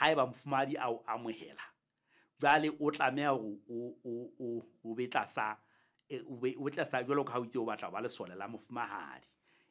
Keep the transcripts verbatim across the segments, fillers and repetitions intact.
haeba mfumadi a o amohela jwale o tlameha hore o o o o betla sa o be o tla sa jwalo ka ha o itse o batla ba le sole la mofumahadi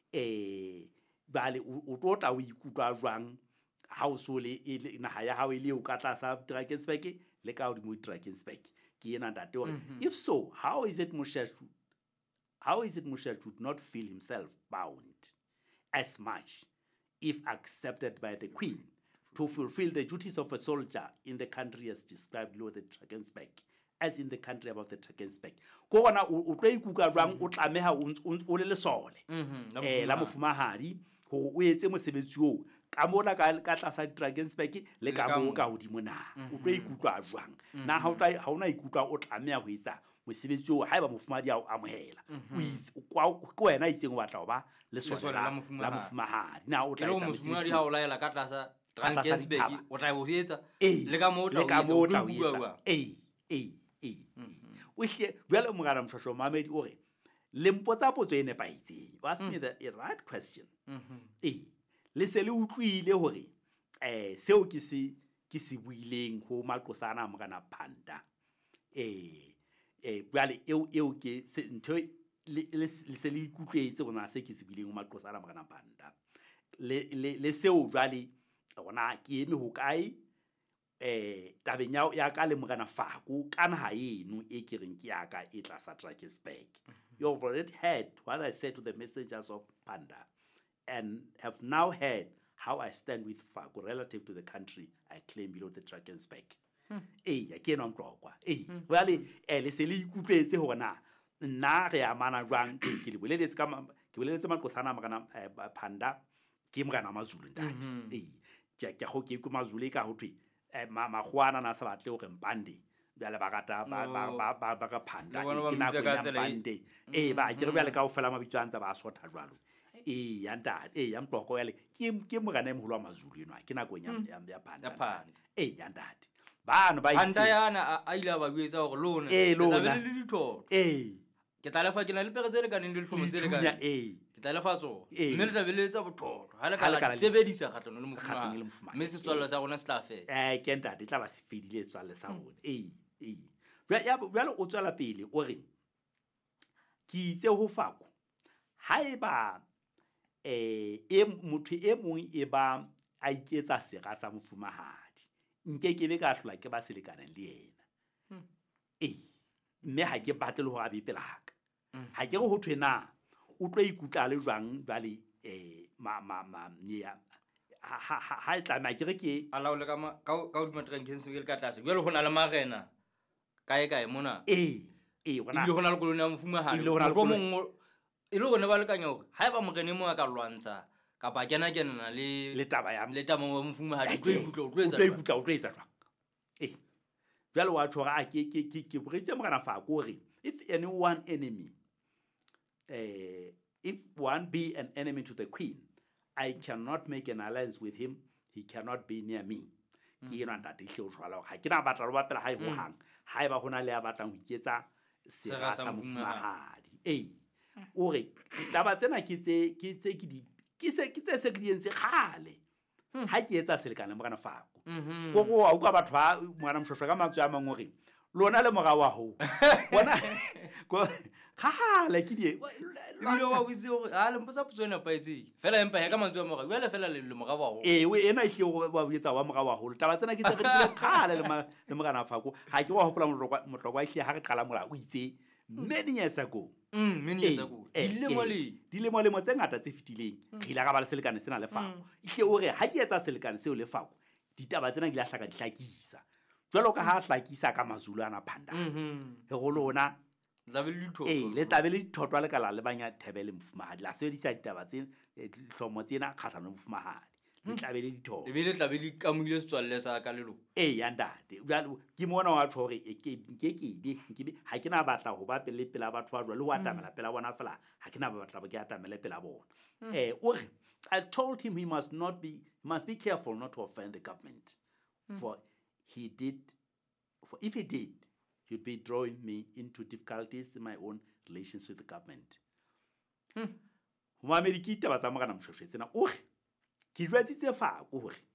eh bale o tota o ikutlwa jwang ha o so le naha ya hao ile o ka tla sa Drakensberg le ka o di mo Drakensberg ke yena ntate hore if so how is it Moshoeshoe how is it Moshoeshoe would not feel himself bound as much if accepted by the Queen to fulfill the duties of a soldier in the country as described below the Drakensberg as in the country about the Drakensberg go bona o tlo ikuka jwang o tlameha o le lesole eh la mofumahadi ho o etse mosebetsi o ka mola ka ka tlasa Drakensberg le ka mo ka hodimo na o tlo ikutlwa jwang na ha o tla ha ona ikutlwa o tlameha ho etsa mosebetsi o haeba mofumahadi a o amohela o ko wena itseng o batla ho ba lesole la mofumahadi na o tla etsa mofumahadi ha o laela ka tlasa Drakensberg o tla bo etsa le ka mo o tla etsa eh eh eh o hle jwale mogala Mshosho Mamedi o re le mpotsa potso e nepaitseng you ask me the right question eh le se le utlwile hore eh seo ke se ke se buileng ho maqosana mogana Phanda eh eh jwale eo eo ke ntho le se le ikutlwetse bona se ke se buileng ho maqosana mogana Phanda le le seo jwale ona ke eme ho kae eh tabeng ya ka le mogana Faku kana ha eno e kereng ke ya ka e tla sa Drakensberg you've already heard what I said to the messengers of Phanda and have now heard how I stand with Faku relative to the country I claim below the Drakensberg eh ya ke no mtlokwa eh really eh le se le ikutlwetse hona nna re amana jwang ke le boleletse ka ke boleletse maqosana mogana Phanda ke mogana Mazulu ntate eh ja ke go ke ku Mazulu ka ho thwe ma magwana na sa batle hore Mpande bjale ba gata ba ba ba ba ka Phanda ke na go ya Mpande eh ba ke re bjale ka o fela mabitso a ntse ba sotha jwalo eh ya ntate eh ya mtloko yale ke ke mogana e moholo wa Mazulu eno ke na go nya ya Phanda eh ya ntate bana ba Phanda yana a ile ba buetsa hore lona tla le ditho eh ke tla lefa ke na le peretse le kaneng le difomo tse le ka eh ke tla lefa tso mme le tla beletsa botholo ha le ka la sebedisa khatlano le mofuma mme se tswalla sa rona se tla fe eh ke ntate tla ba se fedile tswalla sa rona eh eh ya ya o tswela pele o re ki itse ho Faku haeba eh e motho e mong e ba a iketsa sera sa mofumahadi nke ke be ka hlola ke ba selekanang le yena eh mme ha ke batle le ho abi pelaka ha ke re ho thwena o tlo ikutla le jwang bale eh ma ma ma nya ha ha ha tla ma ke re ke ala o le ka ka o di Drakensberg ka tlase jwale hona le marena kae kae mona eh eh bona ile hona le koloni ya mofumahadi ile hona le mongwe ile hona ba le kanya hore haeba morena mo ka lwantsha kapa kena kena le le taba ya le taba mo mofumahadi tlo ikutla o tlo etsa tlo ikutla o tlo etsa jwang eh jalo wa tshwara a ke ke ke ke britse mogana Faku re if any one enemy uh, if one be an enemy to the Queen I cannot make an alliance with him he cannot be near me ke yena ntate hle o jwala ha ke na batla lo bapela hae ho hang haeba hona le ya batlang ho iketsa sera sa mofumahadi eh o re taba tsena ke tse ke tse ke di ke se ke tse se ke di entse khale ha ke etsa selekana mogana Faku go go a uka batho ba mwana Mshosho ka matswa a mangore lona le moga wa ho bona go ha la ke die lo wa butse hore ha le mpotsa potso ena paetse fela empa ya ka matswa a moga jwale fela le moga wa ho eh we ena hle go ba butsa wa moga wa ho taba tsena ke tse re di khale le mogana Faku ha ke wa hopola motlokwa hle ha re qala mola o itse many years ago mm many years ago dile mole dile mole mo tse ngata tse fitileng re ila ga ba le selekane sena le Faku hle o re ha ke etsa selekane seo le Faku ditaba tsena ke la hlaka dihlakisa jwalo ka ha hlakisa ka Mazulu ana Phanda he go lona la be le thotwa eh le tabe le thotwa le kala le banya Thebele mfumahadi la sebedisa ditaba tse hlomo tsena kgahlano mfumahadi le tlabe le ditho le be le tlabe le kamile setswalle sa ka lelo eh ya ndate jwalo ke mona wa tshore e ke ke ke be ke be ha ke na batla ho ba pele pela batho ba jwa le ho atamela pela bona fela ha ke na batla ba ke atamela pela bona eh o re I told him he must not be he must be careful not to offend the government for he did for if he did he'd be drawing me into difficulties in my own relations with the government hmm Mo America taba tsa mogana Mshosho tsena o re ke jwatsitse Faku hore